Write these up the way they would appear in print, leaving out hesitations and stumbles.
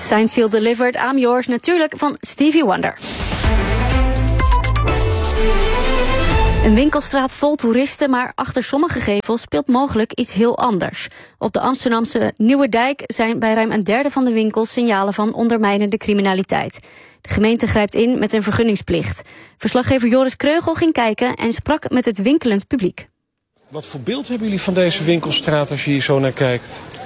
Signed, Sealed, Delivered, I'm Yours, natuurlijk van Stevie Wonder. Een winkelstraat vol toeristen, maar achter sommige gevels speelt mogelijk iets heel anders. Op de Amsterdamse Nieuwe Dijk zijn bij ruim een derde van de winkels signalen van ondermijnende criminaliteit. De gemeente grijpt in met een vergunningsplicht. Verslaggever Joris Kreugel ging kijken en sprak met het winkelend publiek. Wat voor beeld hebben jullie van deze winkelstraat als je hier zo naar kijkt?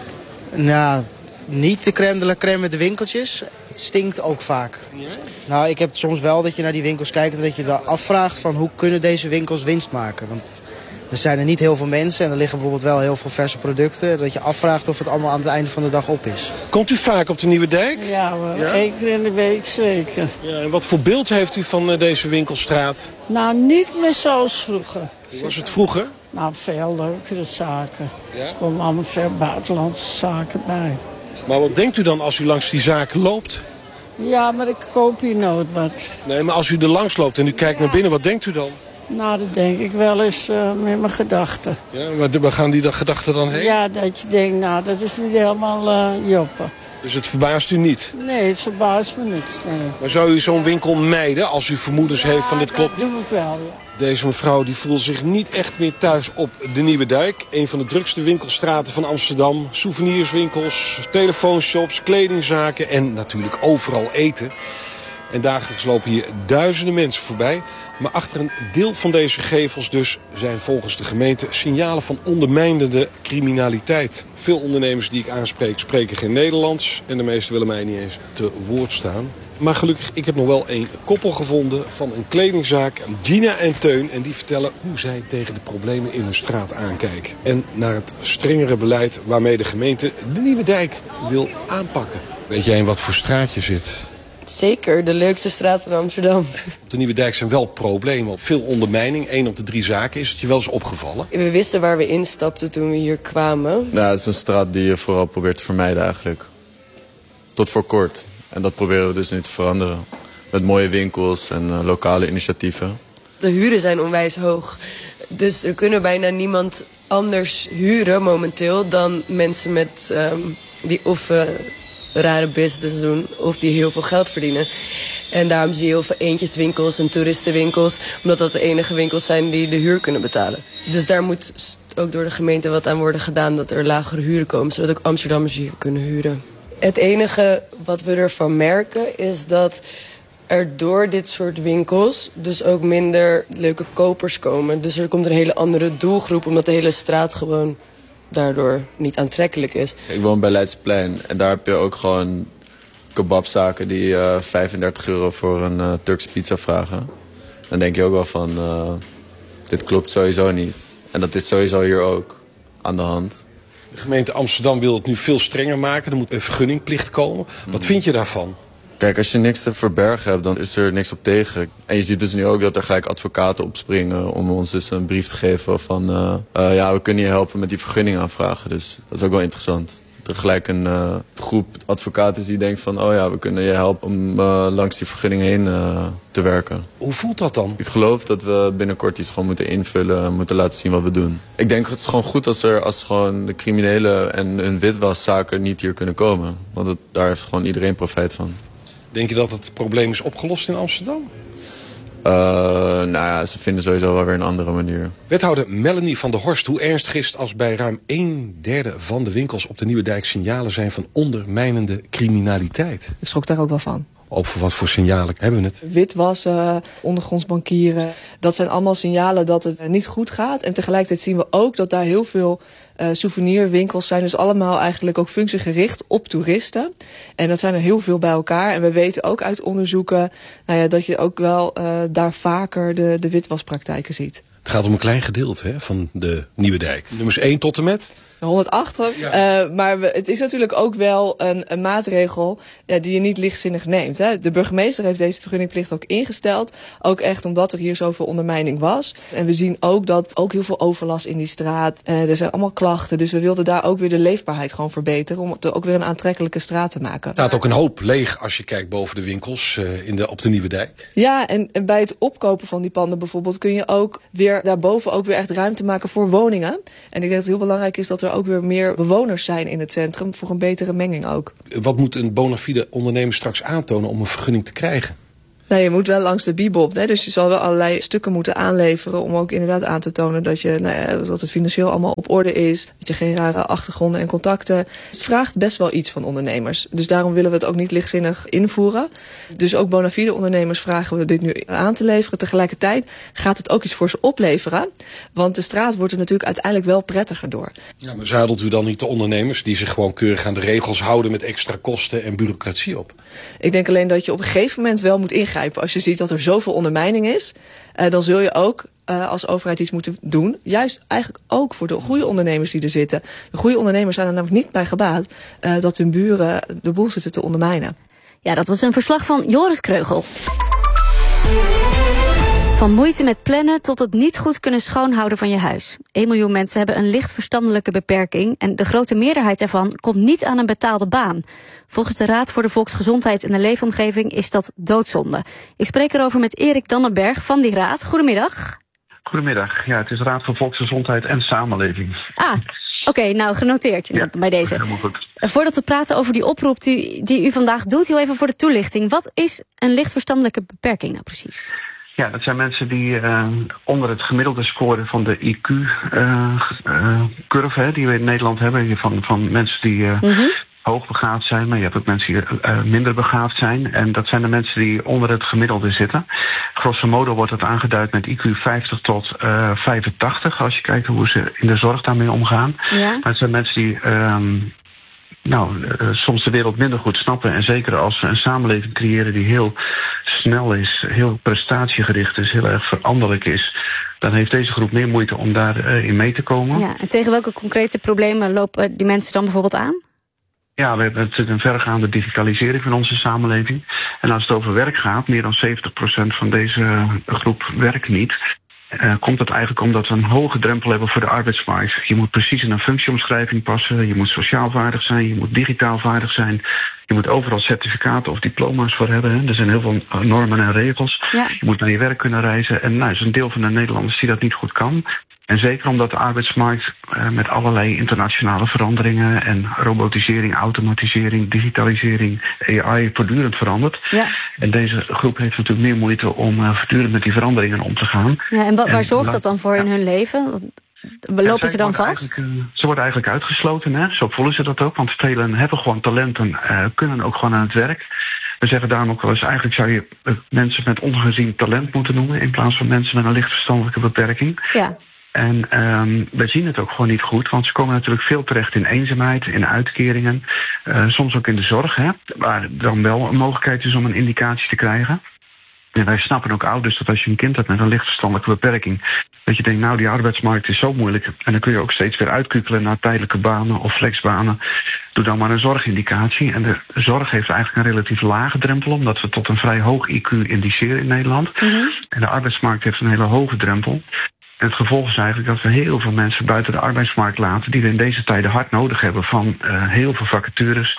Nou, niet de crème de la crème met de winkeltjes. Het stinkt ook vaak. Ja? Nou, ik heb soms wel dat je naar die winkels kijkt en dat je dan afvraagt van hoe kunnen deze winkels winst maken. Want er zijn er niet heel veel mensen en er liggen bijvoorbeeld wel heel veel verse producten. Dat je afvraagt of het allemaal aan het einde van de dag op is. Komt u vaak op de Nieuwe Dijk? Ja, maar 1 keer in de week zeker. Ja, en wat voor beeld heeft u van deze winkelstraat? Nou, niet meer zoals vroeger. Hoe was het vroeger? Nou, veel leukere zaken. Ja? Er komen allemaal veel buitenlandse zaken bij. Maar wat denkt u dan als u langs die zaken loopt? Ja, maar ik koop hier nooit wat. Nee, maar als u er langs loopt en u kijkt naar binnen, wat denkt u dan? Nou, dat denk ik wel eens met mijn gedachten. Ja, waar gaan die gedachten dan heen? Ja, dat je denkt, nou, dat is niet helemaal joppen. Dus het verbaast u niet? Nee, het verbaast me niks. Nee. Maar zou u zo'n winkel mijden als u vermoedens heeft van dit klopt? Dat doe ik wel, ja. Deze mevrouw die voelt zich niet echt meer thuis op de Nieuwe Dijk. Een van de drukste winkelstraten van Amsterdam. Souvenirswinkels, telefoonshops, kledingzaken en natuurlijk overal eten. En dagelijks lopen hier duizenden mensen voorbij. Maar achter een deel van deze gevels dus zijn volgens de gemeente signalen van ondermijnende criminaliteit. Veel ondernemers die ik aanspreek spreken geen Nederlands. En de meesten willen mij niet eens te woord staan. Maar gelukkig, ik heb nog wel een koppel gevonden van een kledingzaak, Gina en Teun. En die vertellen hoe zij tegen de problemen in hun straat aankijken. En naar het strengere beleid waarmee de gemeente de Nieuwe Dijk wil aanpakken. Weet jij in wat voor straat je zit? Zeker, de leukste straat van Amsterdam. Op de Nieuwe Dijk zijn wel problemen. Veel ondermijning, 1 op de 3 zaken. Is het je wel eens opgevallen? We wisten waar we instapten toen we hier kwamen. Nou, het is een straat die je vooral probeert te vermijden eigenlijk. Tot voor kort. En dat proberen we dus nu te veranderen. Met mooie winkels en lokale initiatieven. De huren zijn onwijs hoog. Dus er kunnen bijna niemand anders huren momenteel dan mensen met die of rare business doen of die heel veel geld verdienen. En daarom zie je heel veel eentjeswinkels en toeristenwinkels, omdat dat de enige winkels zijn die de huur kunnen betalen. Dus daar moet ook door de gemeente wat aan worden gedaan, dat er lagere huren komen, zodat ook Amsterdammers hier kunnen huren. Het enige wat we ervan merken is dat er door dit soort winkels dus ook minder leuke kopers komen. Dus er komt een hele andere doelgroep, omdat de hele straat gewoon daardoor niet aantrekkelijk is. Ik woon bij Leidsplein en daar heb je ook gewoon kebabzaken die 35 euro voor een Turkse pizza vragen. Dan denk je ook wel van, dit klopt sowieso niet. En dat is sowieso hier ook aan de hand. De gemeente Amsterdam wil het nu veel strenger maken. Er moet een vergunningplicht komen. Wat vind je daarvan? Kijk, als je niks te verbergen hebt, dan is er niks op tegen. En je ziet dus nu ook dat er gelijk advocaten opspringen om ons dus een brief te geven van ja, we kunnen je helpen met die vergunning aanvragen. Dus dat is ook wel interessant. Dat er gelijk een groep advocaten is die denkt van oh ja, we kunnen je helpen om langs die vergunning heen te werken. Hoe voelt dat dan? Ik geloof dat we binnenkort iets gewoon moeten invullen en moeten laten zien wat we doen. Ik denk het is gewoon goed als gewoon de criminelen en hun witwaszaken niet hier kunnen komen. Want daar heeft gewoon iedereen profijt van. Denk je dat het probleem is opgelost in Amsterdam? Nou ja, ze vinden sowieso wel weer een andere manier. Wethouder Melanie van der Horst, hoe ernstig is het als bij ruim 1/3 van de winkels op de Nieuwe Dijk signalen zijn van ondermijnende criminaliteit? Ik schrok daar ook wel van. Over wat voor signalen hebben we het? Witwassen, ondergrondsbankieren. Dat zijn allemaal signalen dat het niet goed gaat. En tegelijkertijd zien we ook dat daar heel veel souvenirwinkels zijn. Dus allemaal eigenlijk ook functiegericht op toeristen. En dat zijn er heel veel bij elkaar. En we weten ook uit onderzoeken dat je ook wel daar vaker de witwaspraktijken ziet. Het gaat om een klein gedeelte van de Nieuwe Dijk. Nummers 1 tot en met? 108. Ja. Maar het is natuurlijk ook wel een maatregel die je niet lichtzinnig neemt. Hè. De burgemeester heeft deze vergunningplicht ook ingesteld. Ook echt omdat er hier zoveel ondermijning was. En we zien ook dat ook heel veel overlast in die straat. Er zijn allemaal klachten. Dus we wilden daar ook weer de leefbaarheid gewoon verbeteren. Om het ook weer een aantrekkelijke straat te maken. Er staat ook een hoop leeg als je kijkt boven de winkels op de Nieuwe Dijk. Ja, en bij het opkopen van die panden bijvoorbeeld kun je ook weer daarboven ook weer echt ruimte maken voor woningen. En ik denk dat het heel belangrijk is dat er er ook weer meer bewoners zijn in het centrum voor een betere menging ook. Wat moet een bona fide ondernemer straks aantonen om een vergunning te krijgen? Nou, je moet wel langs de bibop, hè? Dus je zal wel allerlei stukken moeten aanleveren om ook inderdaad aan te tonen dat het financieel allemaal op orde is, dat je geen rare achtergronden en contacten. Het vraagt best wel iets van ondernemers. Dus daarom willen we het ook niet lichtzinnig invoeren. Dus ook bona fide ondernemers vragen we dit nu aan te leveren. Tegelijkertijd gaat het ook iets voor ze opleveren, want de straat wordt er natuurlijk uiteindelijk wel prettiger door. Ja, maar zadelt u dan niet de ondernemers die zich gewoon keurig aan de regels houden met extra kosten en bureaucratie op? Ik denk alleen dat je op een gegeven moment wel moet ingrijpen. Als je ziet dat er zoveel ondermijning is, dan zul je ook als overheid iets moeten doen. Juist eigenlijk ook voor de goede ondernemers die er zitten. De goede ondernemers zijn er namelijk niet bij gebaat dat hun buren de boel zitten te ondermijnen. Ja, dat was een verslag van Joris Kreugel. Van moeite met plannen tot het niet goed kunnen schoonhouden van je huis. 1 miljoen mensen hebben een licht verstandelijke beperking en de grote meerderheid daarvan komt niet aan een betaalde baan. Volgens de Raad voor de Volksgezondheid en de Leefomgeving is dat doodzonde. Ik spreek erover met Erik Dannenberg van die Raad. Goedemiddag. Goedemiddag. Ja, het is de Raad voor Volksgezondheid en Samenleving. Oké, nou genoteerd bij deze. Helemaal goed. Voordat we praten over die oproep die u vandaag doet, heel even voor de toelichting. Wat is een licht verstandelijke beperking nou precies? Ja, dat zijn mensen die onder het gemiddelde scoren van de IQ-curve, die we in Nederland hebben. Van mensen die hoogbegaafd zijn, maar je hebt ook mensen die minder begaafd zijn. En dat zijn de mensen die onder het gemiddelde zitten. Grosso modo wordt het aangeduid met IQ 50 tot 85, als je kijkt hoe ze in de zorg daarmee omgaan. Ja. Maar het zijn mensen die soms de wereld minder goed snappen. En zeker als we een samenleving creëren die heel snel is, heel prestatiegericht is, heel erg veranderlijk is, dan heeft deze groep meer moeite om daarin mee te komen. Ja, en tegen welke concrete problemen lopen die mensen dan bijvoorbeeld aan? Ja, we hebben een verregaande digitalisering van onze samenleving. En als het over werk gaat, meer dan 70% van deze groep werkt niet. Komt het eigenlijk omdat we een hoge drempel hebben voor de arbeidsmarkt. Je moet precies in een functieomschrijving passen. Je moet sociaal vaardig zijn. Je moet digitaal vaardig zijn. Je moet overal certificaten of diploma's voor hebben. Hè. Er zijn heel veel normen en regels. Ja. Je moet naar je werk kunnen reizen. En er is een deel van de Nederlanders die dat niet goed kan. En zeker omdat de arbeidsmarkt met allerlei internationale veranderingen en robotisering, automatisering, digitalisering, AI voortdurend verandert. Ja. En deze groep heeft natuurlijk meer moeite om voortdurend met die veranderingen om te gaan. Ja, en waar zorgt dat dan voor in hun leven? Lopen ze dan vast? Ze worden eigenlijk uitgesloten, hè? Zo voelen ze dat ook, want velen hebben gewoon talenten, kunnen ook gewoon aan het werk. We zeggen daarom ook wel eens, eigenlijk zou je mensen met ongezien talent moeten noemen, in plaats van mensen met een licht verstandelijke beperking. Ja. En we zien het ook gewoon niet goed, want ze komen natuurlijk veel terecht in eenzaamheid, in uitkeringen, soms ook in de zorg, hè, waar dan wel een mogelijkheid is om een indicatie te krijgen. En wij snappen ook ouders dat als je een kind hebt met een licht verstandelijke beperking, dat je denkt, nou die arbeidsmarkt is zo moeilijk. En dan kun je ook steeds weer uitkukelen naar tijdelijke banen of flexbanen. Doe dan maar een zorgindicatie. En de zorg heeft eigenlijk een relatief lage drempel, omdat we tot een vrij hoog IQ indiceren in Nederland. Mm-hmm. En de arbeidsmarkt heeft een hele hoge drempel. En het gevolg is eigenlijk dat we heel veel mensen buiten de arbeidsmarkt laten, die we in deze tijden hard nodig hebben van heel veel vacatures.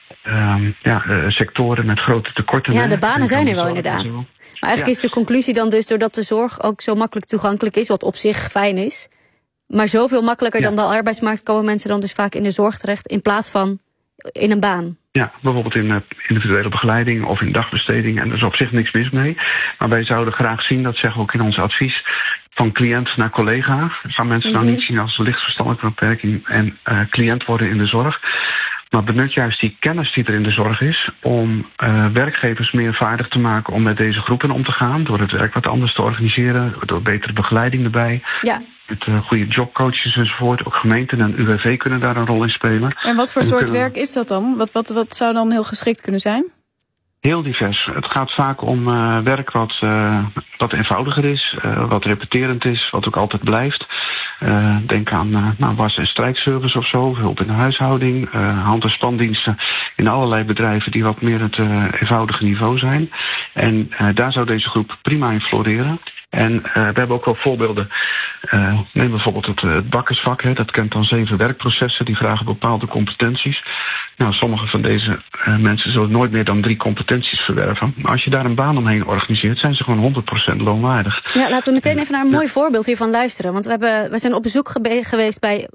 Sectoren met grote tekorten. Ja, de banen zijn er wel inderdaad. Maar eigenlijk is de conclusie dan dus, doordat de zorg ook zo makkelijk toegankelijk is, wat op zich fijn is, maar zoveel makkelijker dan de arbeidsmarkt komen mensen dan dus vaak in de zorg terecht in plaats van in een baan. Ja, bijvoorbeeld in individuele begeleiding of in dagbesteding. En er is op zich niks mis mee. Maar wij zouden graag zien, dat zeggen we ook in ons advies, van cliënt naar collega. Gaan mensen nou niet zien als een licht verstandelijke beperking en cliënt worden in de zorg. Maar benut juist die kennis die er in de zorg is om werkgevers meer vaardig te maken om met deze groepen om te gaan. Door het werk wat anders te organiseren, door betere begeleiding erbij. Ja. Met goede jobcoaches enzovoort. Ook gemeenten en UWV kunnen daar een rol in spelen. En wat voor soort werk is dat dan? Wat zou dan heel geschikt kunnen zijn? Heel divers. Het gaat vaak om werk wat eenvoudiger is, wat repeterend is, wat ook altijd blijft. Denk aan was- en strijkservice of zo, hulp in de huishouding, hand- en spandiensten in allerlei bedrijven die wat meer het eenvoudige niveau zijn. En daar zou deze groep prima in floreren. En we hebben ook wel voorbeelden. Neem bijvoorbeeld het bakkersvak. Hè, dat kent dan 7 werkprocessen. Die vragen bepaalde competenties. Nou, sommige van deze mensen zullen nooit meer dan 3 competenties verwerven. Maar als je daar een baan omheen organiseert, zijn ze gewoon 100% loonwaardig. Ja, laten we meteen even naar een mooi voorbeeld hiervan luisteren. Want we zijn op bezoek geweest bij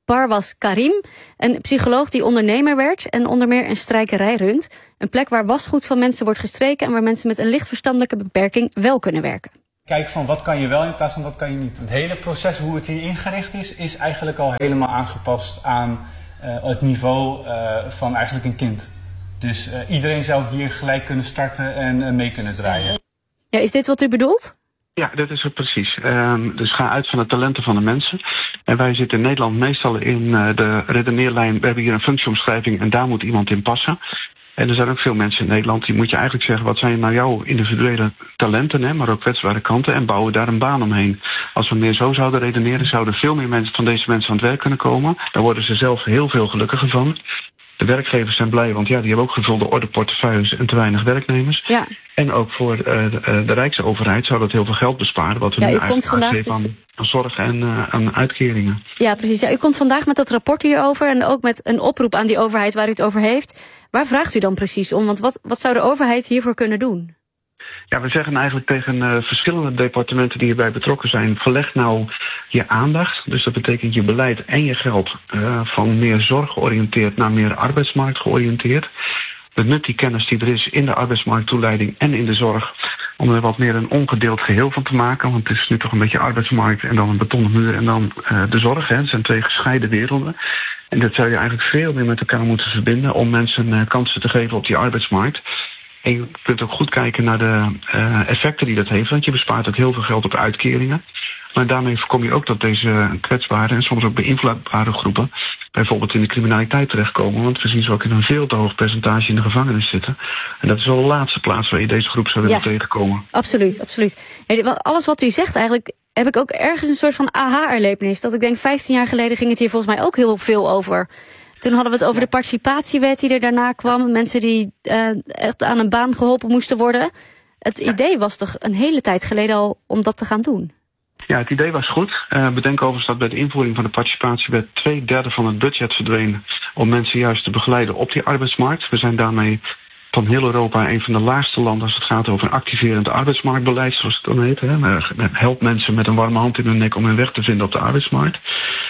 Parwas Karim, een psycholoog die ondernemer werd en onder meer een strijkerij runt. Een plek waar wasgoed van mensen wordt gestreken en waar mensen met een licht verstandelijke beperking wel kunnen werken. Kijken van wat kan je wel in plaats van wat kan je niet. Het hele proces, hoe het hier ingericht is eigenlijk al helemaal aangepast aan het niveau van eigenlijk een kind. Dus iedereen zou hier gelijk kunnen starten en mee kunnen draaien. Ja, is dit wat u bedoelt? Ja, dat is het precies. Dus ga uit van de talenten van de mensen. En wij zitten in Nederland meestal in de redeneerlijn. We hebben hier een functieomschrijving en daar moet iemand in passen. En er zijn ook veel mensen in Nederland die moet je eigenlijk zeggen, wat zijn nou jouw individuele talenten, hè, maar ook kwetsbare kanten, en bouwen daar een baan omheen. Als we meer zo zouden redeneren, zouden veel meer mensen van deze mensen aan het werk kunnen komen. Daar worden ze zelf heel veel gelukkiger van. De werkgevers zijn blij, want ja, die hebben ook gevulde ordeportefeuilles en te weinig werknemers. Ja. En ook voor de Rijksoverheid zou dat heel veel geld besparen, wat we nu eigenlijk uitgeven aan zorg en aan uitkeringen. Ja, precies. Ja, u komt vandaag met dat rapport hierover en ook met een oproep aan die overheid waar u het over heeft. Waar vraagt u dan precies om? Want wat zou de overheid hiervoor kunnen doen? Ja, we zeggen eigenlijk tegen verschillende departementen die hierbij betrokken zijn, verleg nou je aandacht. Dus dat betekent je beleid en je geld van meer zorg georiënteerd naar meer arbeidsmarkt georiënteerd. Benut die kennis die er is in de arbeidsmarkttoeleiding en in de zorg om er wat meer een ongedeeld geheel van te maken. Want het is nu toch een beetje arbeidsmarkt en dan een betonnen muur en dan de zorg. Hè. Het zijn twee gescheiden werelden. En dat zou je eigenlijk veel meer met elkaar moeten verbinden om mensen kansen te geven op die arbeidsmarkt. En je kunt ook goed kijken naar de effecten die dat heeft. Want je bespaart ook heel veel geld op uitkeringen. Maar daarmee voorkom je ook dat deze kwetsbare en soms ook beïnvloedbare groepen bijvoorbeeld in de criminaliteit terechtkomen. Want we zien ze ook in een veel te hoog percentage in de gevangenis zitten. En dat is wel de laatste plaats waar je deze groep zou willen tegenkomen. Absoluut, absoluut. Alles wat u zegt eigenlijk heb ik ook ergens een soort van aha-erlevenis. Dat ik denk 15 jaar geleden ging het hier volgens mij ook heel veel over. Toen hadden we het over de participatiewet die er daarna kwam. Mensen die echt aan een baan geholpen moesten worden. Het idee was toch een hele tijd geleden al om dat te gaan doen? Ja, het idee was goed. Bedenk overigens dat bij de invoering van de participatiewet 2/3 van het budget verdween om mensen juist te begeleiden op die arbeidsmarkt. We zijn daarmee van heel Europa een van de laagste landen als het gaat over een activerend arbeidsmarktbeleid, zoals het dan heet. Help mensen met een warme hand in hun nek om hun weg te vinden op de arbeidsmarkt.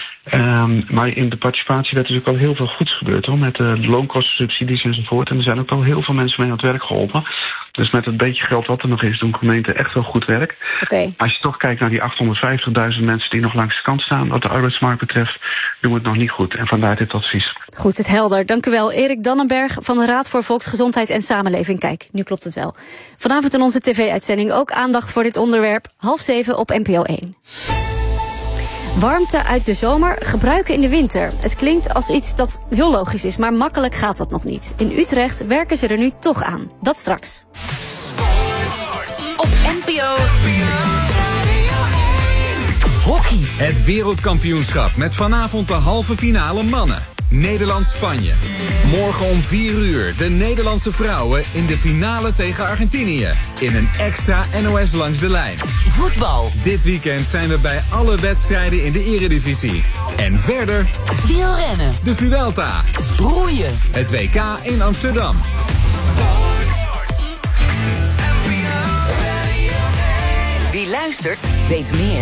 Maar in de participatiewet is ook al heel veel goeds gebeurd, hoor, met loonkostensubsidies enzovoort. En er zijn ook al heel veel mensen mee aan het werk geholpen. Dus met het beetje geld wat er nog is, doen gemeenten echt wel goed werk. Okay. Als je toch kijkt naar die 850.000 mensen die nog langs de kant staan wat de arbeidsmarkt betreft, doen we het nog niet goed. En vandaar dit advies. Goed, het helder. Dank u wel. Erik Dannenberg van de Raad voor Volksgezondheid en Samenleving. Kijk, nu klopt het wel. Vanavond in onze tv-uitzending ook aandacht voor dit onderwerp. 6:30 op NPO 1. Warmte uit de zomer gebruiken in de winter. Het klinkt als iets dat heel logisch is, maar makkelijk gaat dat nog niet. In Utrecht werken ze er nu toch aan. Dat straks. Op NPO. Hockey. Het wereldkampioenschap met vanavond de halve finale mannen. Nederland-Spanje. Morgen om 4:00 de Nederlandse vrouwen in de finale tegen Argentinië. In een extra NOS langs de lijn. Voetbal. Dit weekend zijn we bij alle wedstrijden in de Eredivisie. En verder... wielrennen. De Vuelta. Roeien. Het WK in Amsterdam. Wie luistert, weet meer.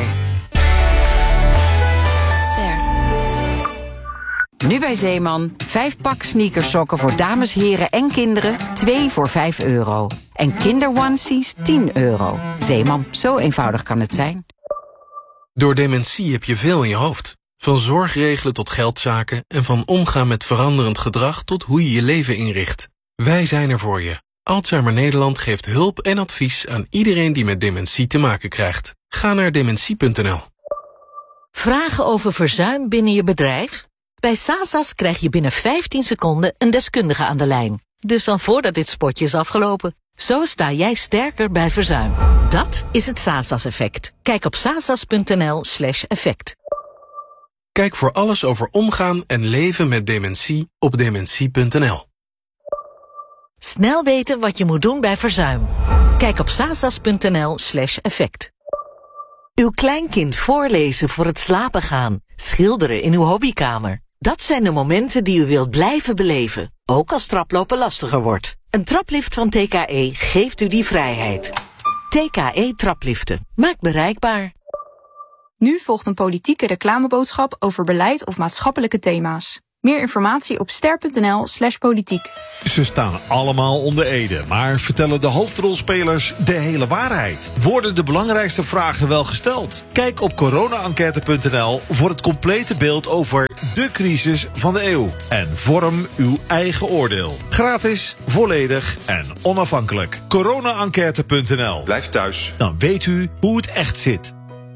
Nu bij Zeeman, 5 pak sneakersokken voor dames, heren en kinderen, 2 voor €5. En kinderonesies €10. Zeeman, zo eenvoudig kan het zijn. Door dementie heb je veel in je hoofd. Van zorgregelen tot geldzaken en van omgaan met veranderend gedrag tot hoe je je leven inricht. Wij zijn er voor je. Alzheimer Nederland geeft hulp en advies aan iedereen die met dementie te maken krijgt. Ga naar dementie.nl. Vragen over verzuim binnen je bedrijf? Bij Sasas krijg je binnen 15 seconden een deskundige aan de lijn. Dus dan voordat dit spotje is afgelopen. Zo sta jij sterker bij verzuim. Dat is het Sasas-effect. Kijk op sasas.nl/effect. Kijk voor alles over omgaan en leven met dementie op dementie.nl. Snel weten wat je moet doen bij verzuim. Kijk op sasas.nl/effect. Uw kleinkind voorlezen voor het slapen gaan. Schilderen in uw hobbykamer. Dat zijn de momenten die u wilt blijven beleven. Ook als traplopen lastiger wordt. Een traplift van TKE geeft u die vrijheid. TKE trapliften. Maakt bereikbaar. Nu volgt een politieke reclameboodschap over beleid of maatschappelijke thema's. Meer informatie op ster.nl/politiek. Ze staan allemaal onder ede, maar vertellen de hoofdrolspelers de hele waarheid? Worden de belangrijkste vragen wel gesteld? Kijk op corona-enquête.nl voor het complete beeld over de crisis van de eeuw. En vorm uw eigen oordeel. Gratis, volledig en onafhankelijk. corona-enquête.nl. Blijf thuis. Dan weet u hoe het echt zit.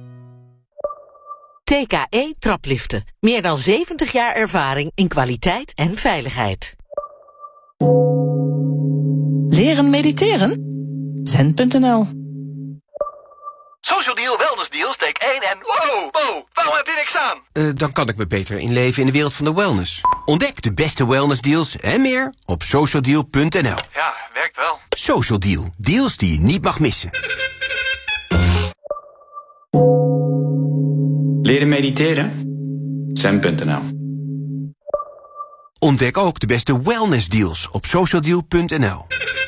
TKE Trapliften. Meer dan 70 jaar ervaring in kwaliteit en veiligheid. Leren mediteren? Zen.nl. Social Deal, Wellness Deal, steek 1 en... Wow, waarom heb je niks aan? Dan kan ik me beter inleven in de wereld van de wellness. Ontdek de beste wellness deals en meer op socialdeal.nl. Ja, werkt wel. Social Deal, deals die je niet mag missen. Leren mediteren? Zen.nl. Ontdek ook de beste wellness deals op socialdeal.nl.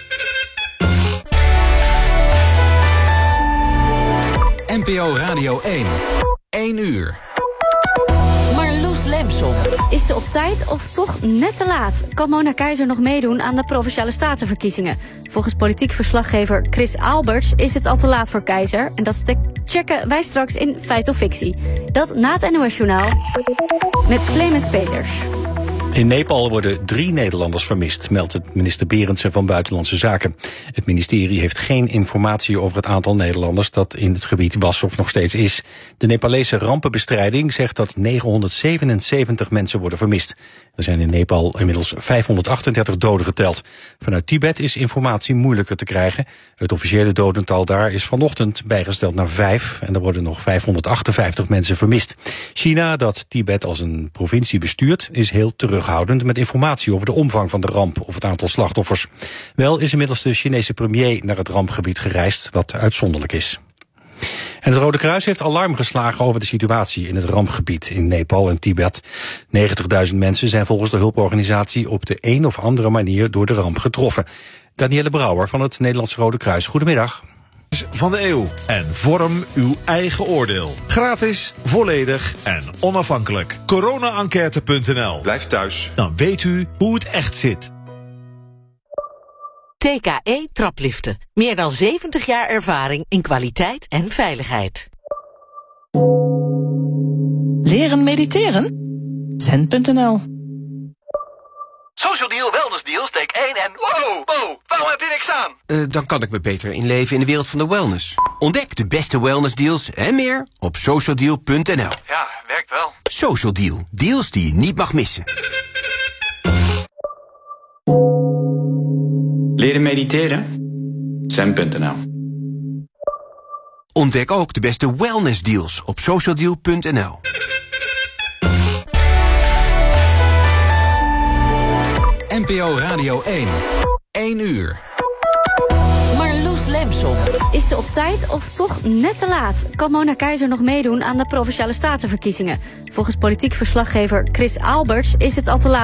NPO Radio 1. 1 uur. Marloes Lemson. Is ze op tijd of toch net te laat? Kan Mona Keizer nog meedoen aan de Provinciale Statenverkiezingen? Volgens politiek verslaggever Chris Alberts is het al te laat voor Keizer. En dat checken wij straks in Feit of Fictie. Dat na het NOS Journaal met Clemens Peters. In Nepal worden 3 Nederlanders vermist, meldt het minister Berendsen van Buitenlandse Zaken. Het ministerie heeft geen informatie over het aantal Nederlanders dat in het gebied was of nog steeds is. De Nepalese rampenbestrijding zegt dat 977 mensen worden vermist. Er zijn in Nepal inmiddels 538 doden geteld. Vanuit Tibet is informatie moeilijker te krijgen. Het officiële dodental daar is vanochtend bijgesteld naar 5 en er worden nog 558 mensen vermist. China, dat Tibet als een provincie bestuurt, is heel terughoudend met informatie over de omvang van de ramp of het aantal slachtoffers. Wel is inmiddels de Chinese premier naar het rampgebied gereisd, wat uitzonderlijk is. En het Rode Kruis heeft alarm geslagen over de situatie in het rampgebied in Nepal en Tibet. 90.000 mensen zijn volgens de hulporganisatie op de een of andere manier door de ramp getroffen. Danielle Brouwer van het Nederlandse Rode Kruis, goedemiddag. Van de eeuw en vorm uw eigen oordeel. Gratis, volledig en onafhankelijk. corona-enquête.nl. Blijf thuis. Dan weet u hoe het echt zit. TKE Trapliften. Meer dan 70 jaar ervaring in kwaliteit en veiligheid. Leren mediteren? Zen.nl. Social Deal, Wellness Deal, steek 1 en... Wow, waarom heb je niks aan? Dan kan ik me beter inleven in de wereld van de wellness. Ontdek de beste wellness deals en meer op socialdeal.nl. Ja, werkt wel. Social Deal, deals die je niet mag missen. Leren mediteren? Zen.nl. Ontdek ook de beste wellness deals op socialdeal.nl. NPO Radio 1. 1 uur. Marloes Lemson. Is ze op tijd of toch net te laat? Kan Mona Keizer nog meedoen aan de Provinciale Statenverkiezingen? Volgens politiek verslaggever Chris Alberts is het al te laat